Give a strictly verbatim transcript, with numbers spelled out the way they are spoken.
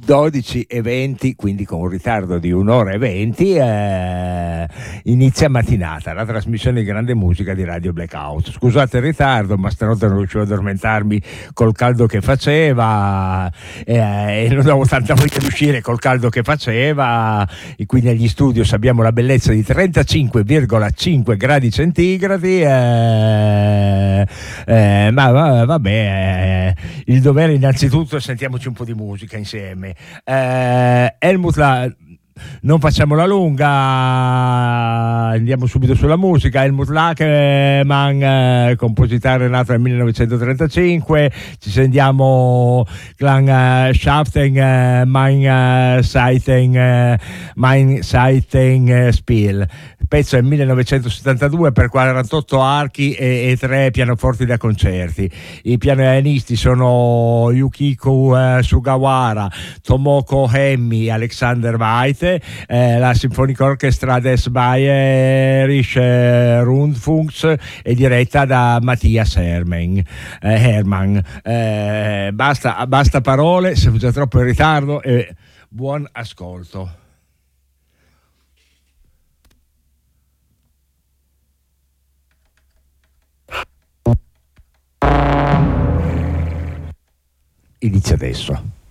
dodici e venti, quindi con un ritardo di un'ora e venti, eh, inizia mattinata, la trasmissione di grande musica di Radio Blackout. Scusate il ritardo, ma stanotte non riuscivo ad addormentarmi col caldo che faceva, eh, e non avevo tanta voglia di uscire col caldo che faceva, e qui negli studios abbiamo la bellezza di trentacinque virgola cinque gradi centigradi, eh, eh, ma va, vabbè, eh, il dovere innanzitutto, sentiamoci un po' di musica insieme. Eh, Helmut La, non facciamola lunga, andiamo subito sulla musica. Helmut Lackermann, eh, compositore nato nel millenovecentotrentacinque. Ci sentiamo Klangschaften, eh, mein eh, Seiten, eh, mein Seiten eh, Spiel. Il pezzo è millenovecentosettantadue per quarantotto archi e, e tre pianoforti da concerti. I pianisti sono Yukiko eh, Sugawara, Tomoko Hemi, Alexander Weite. Eh, la Sinfonica Orchestra des Bayerische Rundfunks è diretta da Mattias Hermann. Eh, Hermann. Eh, basta, basta parole, siamo già troppo in ritardo, e buon ascolto. Inizia adesso.